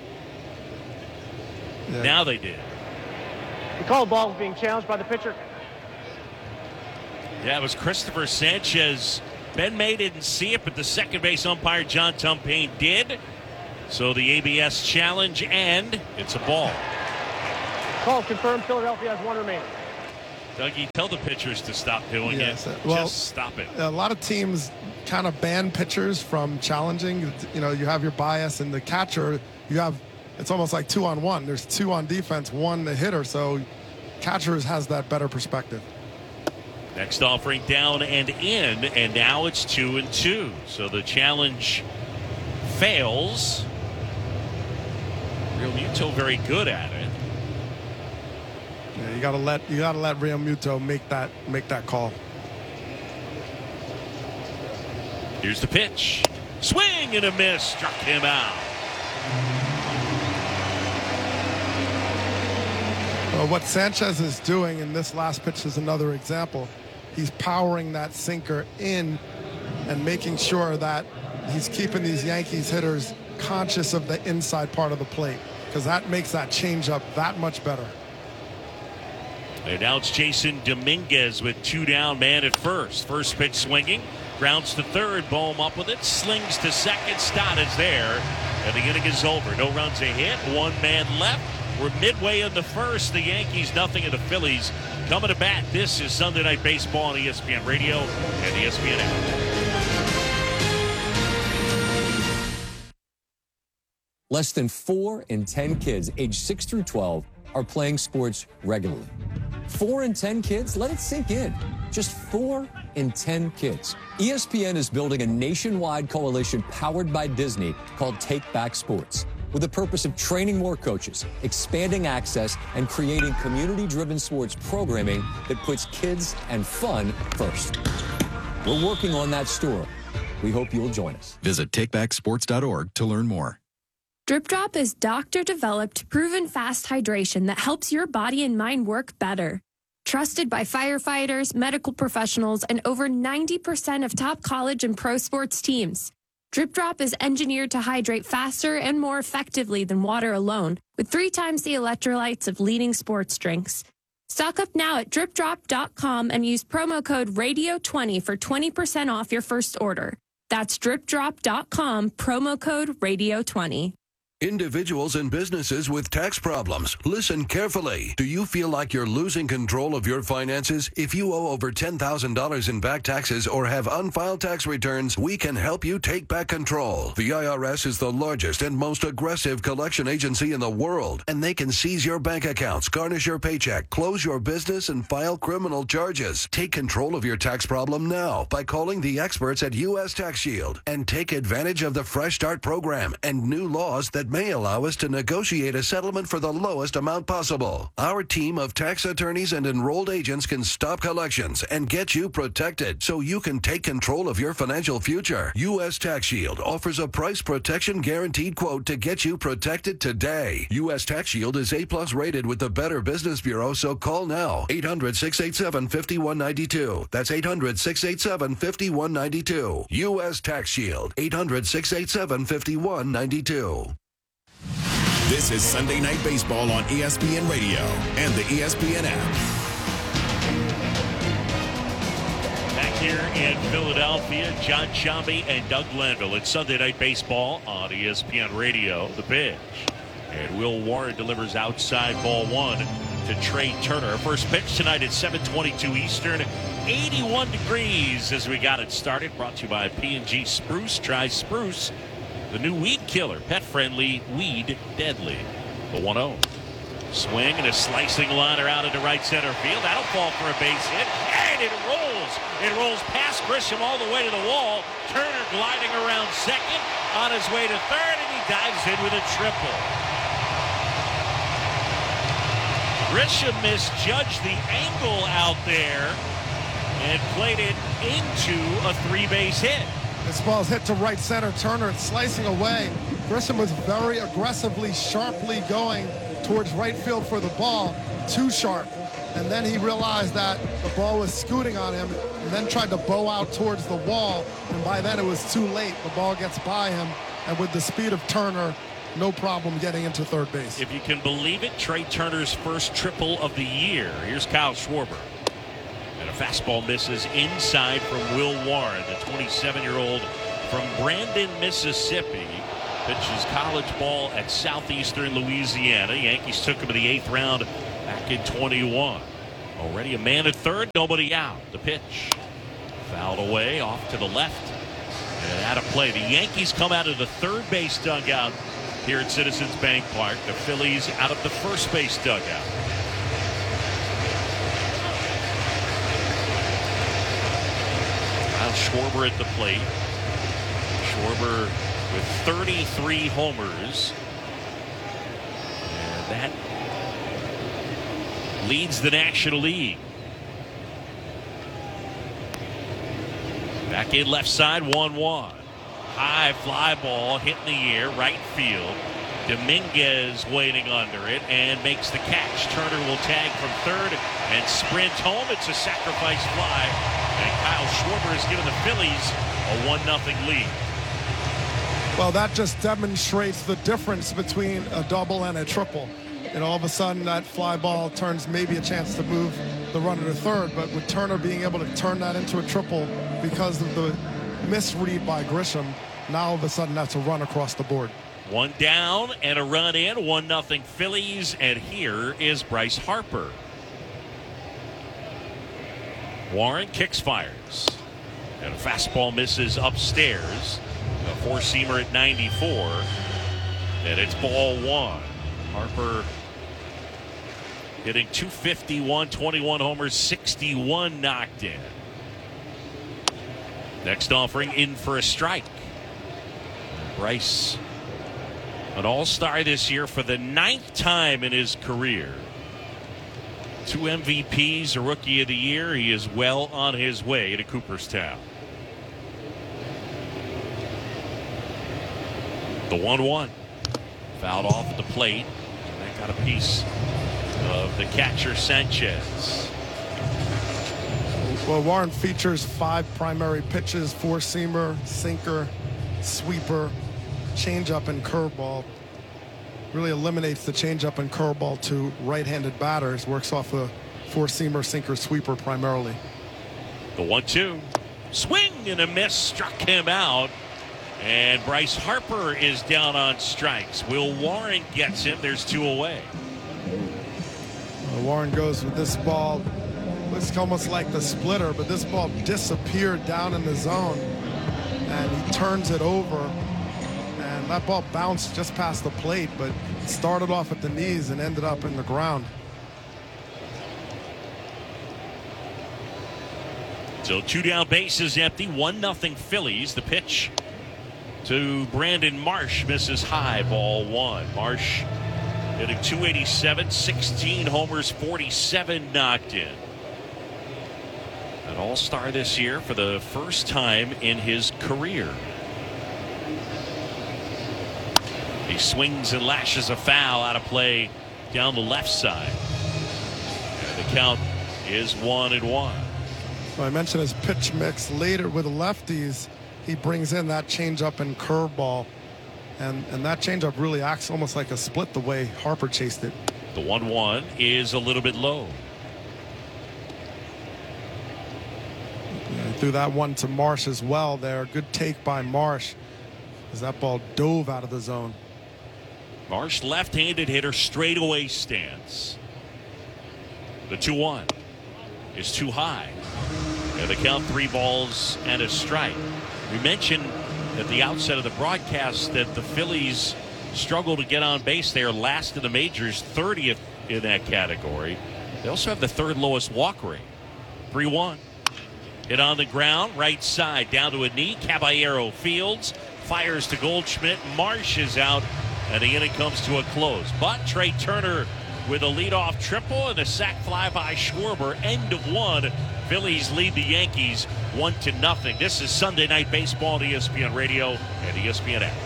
Yeah. Now they did. The call ball being challenged by the pitcher. Yeah, it was Christopher Sanchez. Ben May didn't see it, but the second base umpire, John Tumpane, did. So the ABS challenge, and it's a ball. Call confirmed. Philadelphia has one remaining. Dougie, tell the pitchers to stop doing it. Well, just stop it. A lot of teams kind of ban pitchers from challenging. You know, you have your bias, and the catcher, it's almost like 2-on-1. There's 2 on defense, 1 the hitter, so catchers has that better perspective. Next offering down and in, and now it's 2-2. So the challenge fails. Real Muto very good at it. Yeah, you gotta let Real Muto make that call. Here's the pitch. Swing and a miss. Struck him out. What Sanchez is doing in this last pitch is another example. He's powering that sinker in and making sure that he's keeping these Yankees hitters conscious of the inside part of the plate, because that makes that changeup that much better. And now it's Jason Dominguez with 2 down, man at first. First pitch swinging, grounds to third, Bohm up with it, slings to second, Stott is there, and the inning is over. No runs a hit, 1 man left. We're midway in the first. The Yankees nothing, and the Phillies coming to bat. This is Sunday Night Baseball on ESPN Radio and ESPN app. Less than 4 in 10 kids aged 6 through 12 are playing sports regularly. 4 in 10 kids? Let it sink in. Just 4 in 10 kids. ESPN is building a nationwide coalition powered by Disney called Take Back Sports, with the purpose of training more coaches, expanding access, and creating community-driven sports programming that puts kids and fun first. We're working on that story. We hope you'll join us. Visit takebacksports.org to learn more. Drip Drop is doctor-developed, proven fast hydration that helps your body and mind work better. Trusted by firefighters, medical professionals, and over 90% of top college and pro sports teams. Drip Drop is engineered to hydrate faster and more effectively than water alone, with 3 times the electrolytes of leading sports drinks. Stock up now at dripdrop.com and use promo code RADIO20 for 20% off your first order. That's dripdrop.com, promo code RADIO20. Individuals and businesses with tax problems, listen carefully. Do you feel like you're losing control of your finances? If you owe over $10,000 in back taxes or have unfiled tax returns, we can help you take back control. The IRS is the largest and most aggressive collection agency in the world, and they can seize your bank accounts, garnish your paycheck, close your business, and file criminal charges. Take control of your tax problem now by calling the experts at U.S. Tax Shield and take advantage of the Fresh Start program and new laws that may allow us to negotiate a settlement for the lowest amount possible. Our team of tax attorneys and enrolled agents can stop collections and get you protected so you can take control of your financial future. U.S. Tax Shield offers a price protection guaranteed quote to get you protected today. U.S. Tax Shield is A+ rated with the Better Business Bureau, so call now. 800-687-5192. That's 800-687-5192. U.S. Tax Shield. 800-687-5192. This is Sunday Night Baseball on ESPN Radio and the ESPN app. Back here in Philadelphia, John Sciambi and Doug Glanville. It's Sunday Night Baseball on ESPN Radio. The pitch. And Will Warren delivers outside ball 1 to Trey Turner. First pitch tonight at 7:22 Eastern. 81 degrees as we got it started. Brought to you by P&G Spruce. Try Spruce. The new weed killer, pet-friendly, weed deadly. The 1-0. Swing and a slicing liner out into right center field. That'll fall for a base hit, and it rolls. It rolls past Grisham all the way to the wall. Turner gliding around second, on his way to third, and he dives in with a triple. Grisham misjudged the angle out there and played it into a 3-base hit. This ball's hit to right center. Turner slicing away. Grisham was very aggressively, sharply going towards right field for the ball. Too sharp. and then he realized that the ball was scooting on him, and then tried to bow out towards the wall, and by then it was too late. The ball gets by him, and with the speed of Turner, no problem getting into third base. If you can believe it, Trey Turner's first triple of the year. Here's Kyle Schwarber. And a fastball misses inside from Will Warren, the 27-year-old from Brandon, Mississippi. Pitches college ball at Southeastern Louisiana. Yankees took him in the 8th round back in 21. Already a man at third, nobody out. The pitch fouled away off to the left and out of play. The Yankees come out of the third base dugout here at Citizens Bank Park. The Phillies out of the first base dugout. Kyle Schwarber at the plate. Schwarber with 33 homers. And that leads the National League. Back in left side, 1-1. High fly ball hit in the air, right field. Dominguez waiting under it and makes the catch. Turner will tag from third and sprint home. It's a sacrifice fly. And Kyle Schwarber has given the Phillies a 1-0 lead. Well, that just demonstrates the difference between a double and a triple. And all of a sudden, that fly ball turns maybe a chance to move the runner to third. But with Turner being able to turn that into a triple because of the misread by Grisham, now all of a sudden that's a run across the board. One down and a run in, 1-0 Phillies. And here is Bryce Harper. Warren kicks, fires. And a fastball misses upstairs. A four-seamer at 94. And it's ball one. Harper hitting .251, 21 homers, 61 knocked in. Next offering in for a strike. Bryce, an all-star this year for the 9th time in his career. 2 MVPs, a Rookie of the Year. He is well on his way to Cooperstown. The 1-1. Fouled off at the plate. And that got a piece of the catcher, Sanchez. Well, Warren features 5 primary pitches: four-seamer, sinker, sweeper, changeup, and curveball. Really eliminates the changeup and curveball to right-handed batters. Works off a four-seamer, sinker, sweeper primarily. The 1-2. Swing and a miss struck him out. And Bryce Harper is down on strikes. Will Warren gets him. There's 2 away. Warren goes with this ball. Looks almost like the splitter, but this ball disappeared down in the zone. And he turns it over. And that ball bounced just past the plate, but started off at the knees and ended up in the ground. So 2 down, bases empty, 1-0 Phillies. The pitch to Brandon Marsh, misses high, ball 1. Marsh hitting .287, 16 homers, 47 knocked in. An all-star this year for the first time in his career. He swings and lashes a foul out of play down the left side. And the count is 1-1. Well, I mentioned his pitch mix later with the lefties. He brings in that changeup and curveball, and that changeup really acts almost like a split the way Harper chased it. The 1-1 is a little bit low. Yeah, threw that one to Marsh as well there. Good take by Marsh as that ball dove out of the zone. Marsh, left-handed hitter, straightaway stance. The 2-1 is too high. And the count 3 balls and a strike. We mentioned at the outset of the broadcast that the Phillies struggle to get on base. They are last in the majors, 30th in that category. They also have the 3rd lowest walk rate. 3-1. Hit on the ground, right side, down to a knee. Caballero fields, fires to Goldschmidt. Marsh is out, and the inning comes to a close. But Trey Turner with a leadoff triple and a sac fly by Schwarber. End of 1. Phillies lead the Yankees 1-0. This is Sunday Night Baseball on ESPN Radio and ESPN app.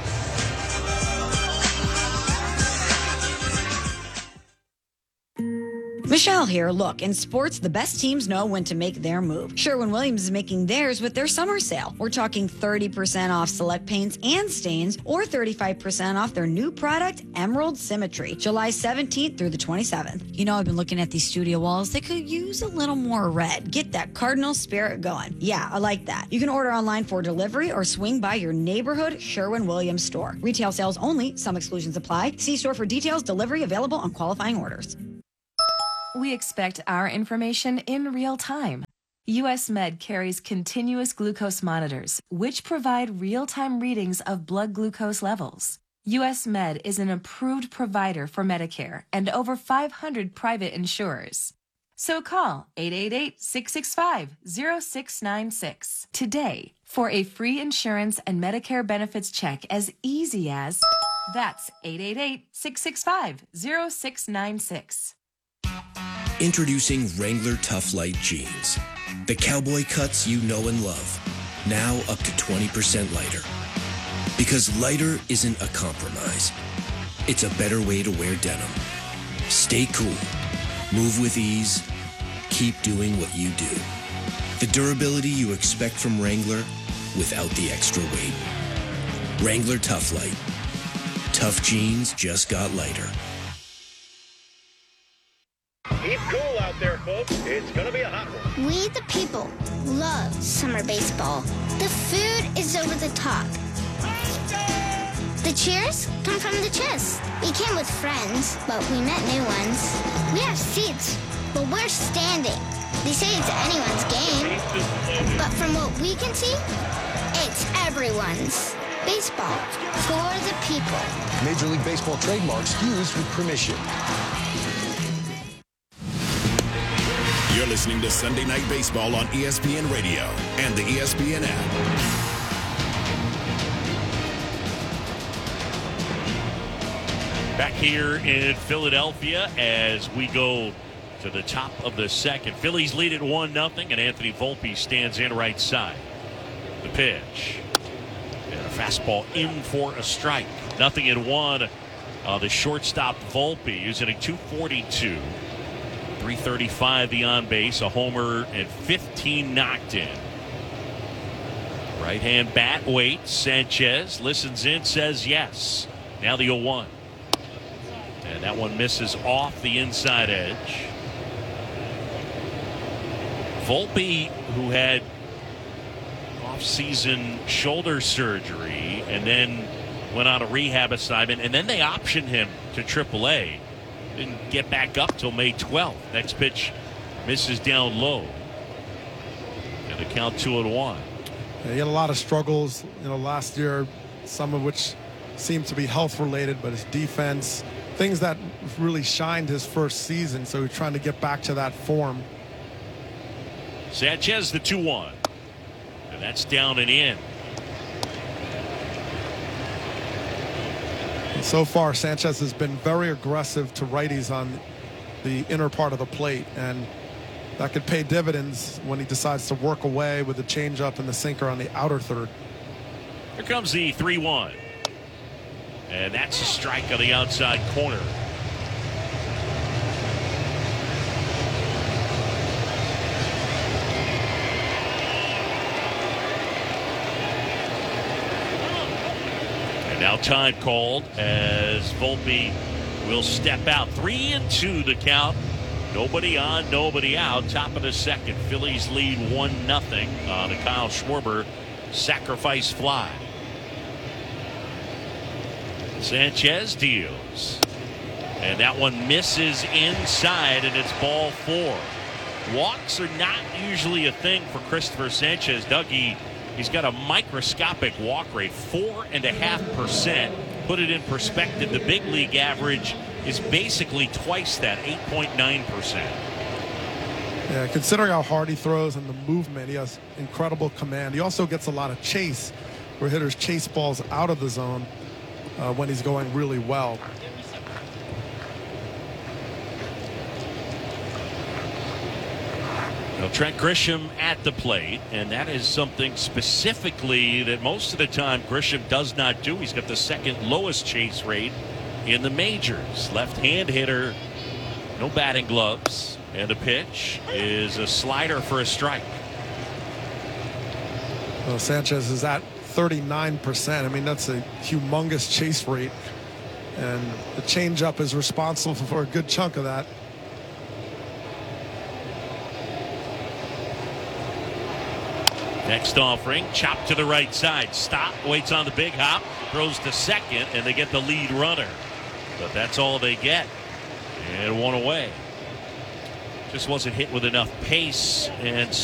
Michelle here. Look, in sports, the best teams know when to make their move. Sherwin-Williams is making theirs with their summer sale. We're talking 30% off select paints and stains, or 35% off their new product, Emerald Symmetry, July 17th through the 27th. You know, I've been looking at these studio walls. They could use a little more red. Get that Cardinal spirit going. Yeah, I like that. You can order online for delivery or swing by your neighborhood Sherwin-Williams store. Retail sales only. Some exclusions apply. See store for details. Delivery available on qualifying orders. We expect our information in real time. US Med carries continuous glucose monitors, which provide real-time readings of blood glucose levels. US Med is an approved provider for Medicare and over 500 private insurers. So call 888-665-0696 today for a free insurance and Medicare benefits check as easy as... That's 888-665-0696. Introducing Wrangler Tough Light Jeans. The cowboy cuts you know and love. Now up to 20% lighter. Because lighter isn't a compromise. It's a better way to wear denim. Stay cool. Move with ease. Keep doing what you do. The durability you expect from Wrangler without the extra weight. Wrangler Tough Light. Tough jeans just got lighter. Keep cool out there, folks. It's going to be a hot one. We, the people, love summer baseball. The food is over the top. The cheers come from the chest. We came with friends, but we met new ones. We have seats, but we're standing. They say it's anyone's game. But from what we can see, it's everyone's. Baseball for the people. Major League Baseball trademarks used with permission. You're listening to Sunday Night Baseball on ESPN Radio and the ESPN app. Back here in Philadelphia as we go to the top of the second. Phillies lead at 1-0, and Anthony Volpe stands in right side. The pitch. And a fastball in for a strike. 0-1. The shortstop Volpe using a 242. 335 the on base, a homer, and 15 knocked in. Right hand bat waits. Sanchez listens in, says yes. Now the 0-1. And that one misses off the inside edge. Volpe, who had off-season shoulder surgery and then went on a rehab assignment, and then they optioned him to AAA. Didn't get back up till May 12th. Next pitch misses down low. And the count 2-1. Yeah, he had a lot of struggles, last year, some of which seemed to be health related, but his defense, things that really shined his first season. So he's trying to get back to that form. Sanchez, the 2-1. And that's down and in. So far, Sanchez has been very aggressive to righties on the inner part of the plate, and that could pay dividends when he decides to work away with the changeup and the sinker on the outer third. Here comes the 3-1. And that's a strike on the outside corner. Now time called as Volpe will step out. 3-2 the count. Nobody on, nobody out. Top of the second. Phillies lead 1-0 on a Kyle Schwarber sacrifice fly. Sanchez deals. And that one misses inside, and it's ball 4. Walks are not usually a thing for Christopher Sanchez. Dougie, he's got a microscopic walk rate, 4.5%. Put it in perspective, the big league average is basically twice that, 8.9%. Yeah, considering how hard he throws and the movement, he has incredible command. He also gets a lot of chase, where hitters chase balls out of the zone when he's going really well. Now, Trent Grisham at the plate, and that is something specifically that most of the time Grisham does not do. He's got the second lowest chase rate in the majors. Left-hand hitter No batting gloves. And the pitch is a slider for a strike. Well, Sanchez is at 39%. I mean, that's a humongous chase rate. And the changeup is responsible for a good chunk of that. Next offering, chop to the right side. Stop, waits on the big hop, throws to second, and they get the lead runner. But that's all they get. And one away. Just wasn't hit with enough pace and